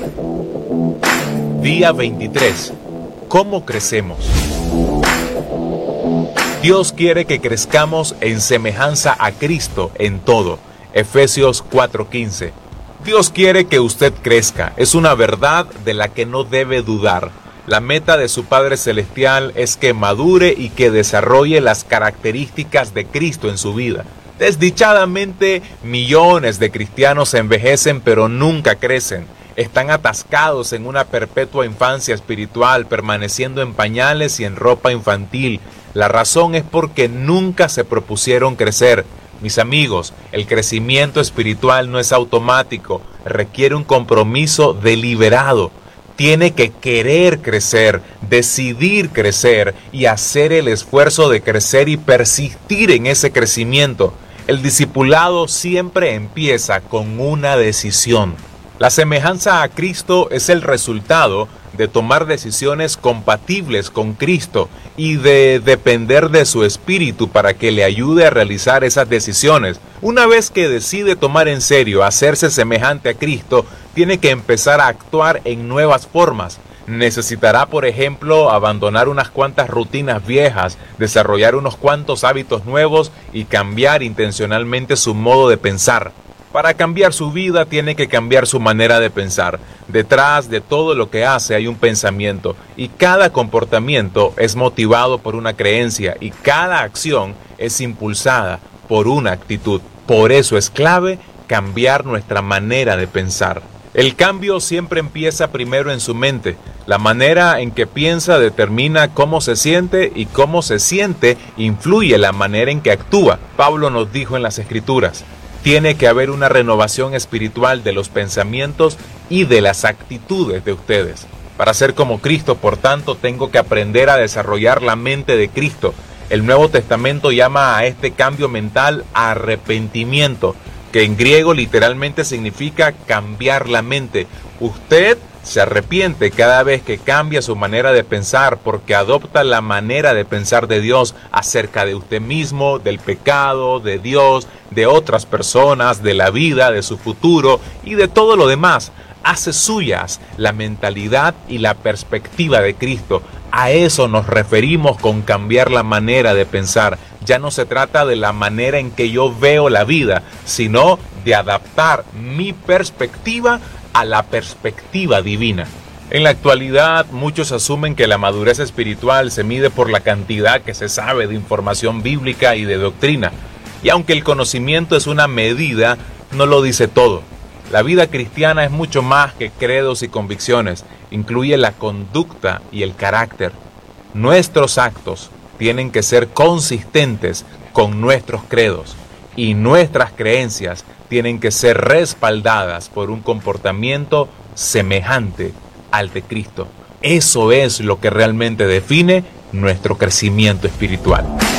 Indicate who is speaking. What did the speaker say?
Speaker 1: Día 23. ¿Cómo crecemos? Dios quiere que crezcamos en semejanza a Cristo en todo. Efesios 4:15. Dios quiere que usted crezca. Es una verdad de la que no debe dudar. La meta de su Padre Celestial es que madure y que desarrolle las características de Cristo en su vida. Desdichadamente, millones de cristianos envejecen pero nunca crecen. Están atascados en una perpetua infancia espiritual, permaneciendo en pañales y en ropa infantil. La razón es porque nunca se propusieron crecer. Mis amigos, el crecimiento espiritual no es automático, requiere un compromiso deliberado. Tiene que querer crecer, decidir crecer y hacer el esfuerzo de crecer y persistir en ese crecimiento. El discipulado siempre empieza con una decisión. La semejanza a Cristo es el resultado de tomar decisiones compatibles con Cristo y de depender de su Espíritu para que le ayude a realizar esas decisiones. Una vez que decide tomar en serio hacerse semejante a Cristo, tiene que empezar a actuar en nuevas formas. Necesitará, por ejemplo, abandonar unas cuantas rutinas viejas, desarrollar unos cuantos hábitos nuevos y cambiar intencionalmente su modo de pensar. Para cambiar su vida tiene que cambiar su manera de pensar. Detrás de todo lo que hace hay un pensamiento y cada comportamiento es motivado por una creencia y cada acción es impulsada por una actitud. Por eso es clave cambiar nuestra manera de pensar. El cambio siempre empieza primero en su mente. La manera en que piensa determina cómo se siente y cómo se siente influye la manera en que actúa. Pablo nos dijo en las Escrituras: tiene que haber una renovación espiritual de los pensamientos y de las actitudes de ustedes. Para ser como Cristo, por tanto, tengo que aprender a desarrollar la mente de Cristo. El Nuevo Testamento llama a este cambio mental arrepentimiento, que en griego literalmente significa cambiar la mente. Usted se arrepiente cada vez que cambia su manera de pensar porque adopta la manera de pensar de Dios acerca de usted mismo, del pecado, de Dios, de otras personas, de la vida, de su futuro y de todo lo demás. Hace suyas la mentalidad y la perspectiva de Cristo. A eso nos referimos con cambiar la manera de pensar. Ya no se trata de la manera en que yo veo la vida, sino de adaptar mi perspectiva a la perspectiva divina. En la actualidad, muchos asumen que la madurez espiritual se mide por la cantidad que se sabe de información bíblica y de doctrina. Y aunque el conocimiento es una medida, no lo dice todo. La vida cristiana es mucho más que credos y convicciones, incluye la conducta y el carácter. Nuestros actos tienen que ser consistentes con nuestros credos y nuestras creencias tienen que ser respaldadas por un comportamiento semejante al de Cristo. Eso es lo que realmente define nuestro crecimiento espiritual.